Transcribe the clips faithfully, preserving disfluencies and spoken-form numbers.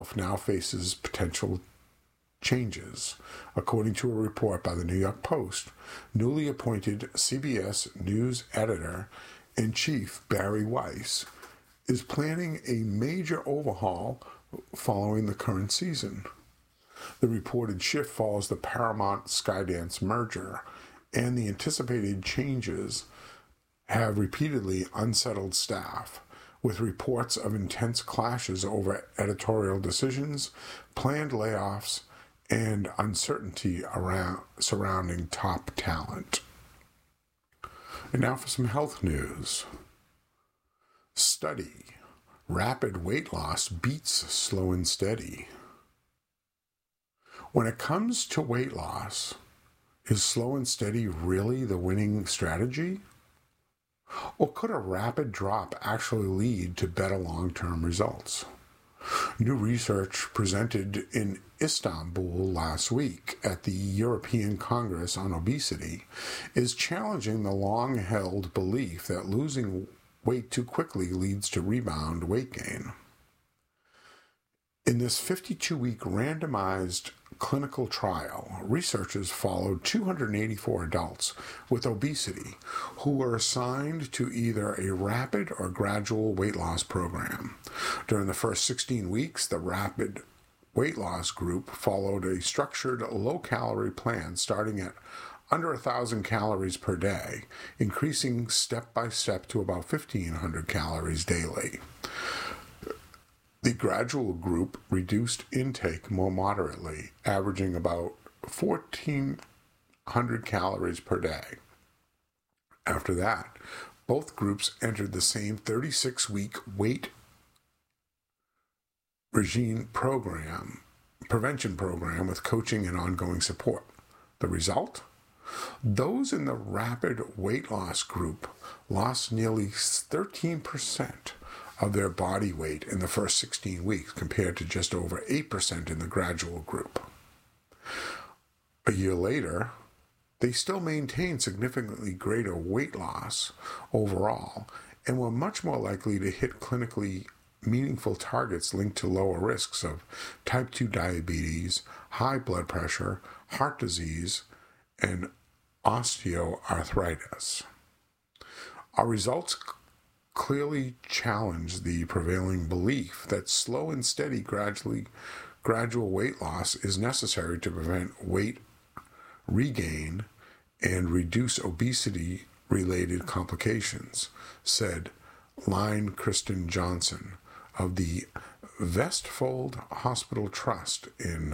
now faces potential changes, according to a report by the New York Post. Newly appointed C B S News editor-in-chief Bari Weiss is planning a major overhaul following the current season. The reported shift follows the Paramount-Skydance merger, and the anticipated changes have repeatedly unsettled staff, with reports of intense clashes over editorial decisions, planned layoffs, and uncertainty around surrounding top talent. And now for some health news. Study: rapid weight loss beats slow and steady. When it comes to weight loss, is slow and steady really the winning strategy? Or could a rapid drop actually lead to better long-term results? New research presented in Istanbul last week at the European Congress on Obesity is challenging the long-held belief that losing weight too quickly leads to rebound weight gain. In this fifty-two-week randomized clinical trial, researchers followed two hundred eighty-four adults with obesity who were assigned to either a rapid or gradual weight loss program. During the first sixteen weeks, the rapid weight loss group followed a structured low-calorie plan starting at under one thousand calories per day, increasing step by step to about fifteen hundred calories daily. The gradual group reduced intake more moderately, averaging about fourteen hundred calories per day. After that, both groups entered the same thirty-six-week weight regime program, prevention program with coaching and ongoing support. The result? Those in the rapid weight loss group lost nearly thirteen percent of their body weight in the first sixteen weeks, compared to just over eight percent in the gradual group. A year later, they still maintained significantly greater weight loss overall and were much more likely to hit clinically meaningful targets linked to lower risks of type two diabetes, high blood pressure, heart disease, and osteoarthritis. Our results clearly challenge the prevailing belief that slow and steady gradually gradual weight loss is necessary to prevent weight regain and reduce obesity-related complications, said Line Kristen Johnson of the Vestfold Hospital Trust in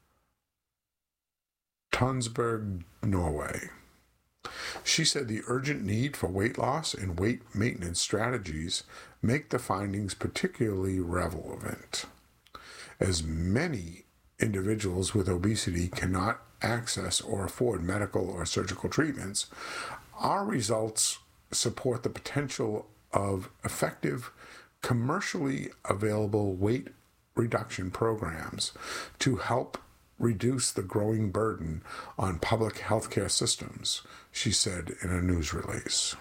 Tønsberg, Norway. She said the urgent need for weight loss and weight maintenance strategies make the findings particularly relevant. As many individuals with obesity cannot access or afford medical or surgical treatments, our results support the potential of effective, commercially available weight reduction programs to help reduce the growing burden on public healthcare systems, she said in a news release.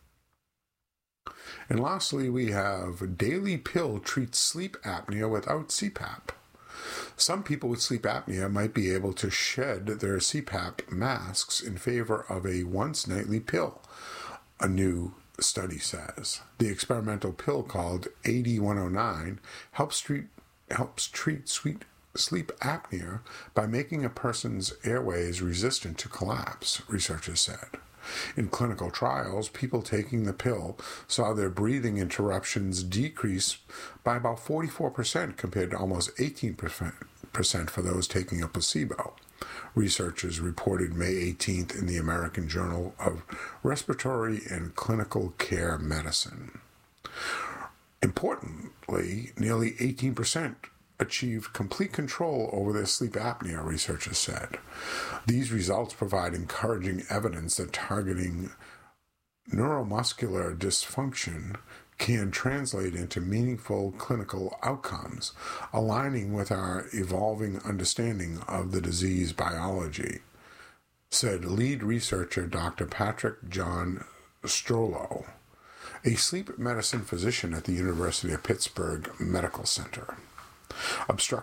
And lastly, we have daily pill treats sleep apnea without C PAP. Some people with sleep apnea might be able to shed their C PAP masks in favor of a once-nightly pill, a new study says. The experimental pill called A D one oh nine helps treat, helps treat sweet sleep apnea by making a person's airways resistant to collapse, researchers said. In clinical trials, people taking the pill saw their breathing interruptions decrease by about forty-four percent compared to almost eighteen percent for those taking a placebo. Researchers reported May eighteenth in the American Journal of Respiratory and Clinical Care Medicine. Importantly, nearly eighteen percent achieved complete control over their sleep apnea, researchers said. These results provide encouraging evidence that targeting neuromuscular dysfunction can translate into meaningful clinical outcomes, aligning with our evolving understanding of the disease biology, said lead researcher Doctor Patrick John Strollo, a sleep medicine physician at the University of Pittsburgh Medical Center. Obstructive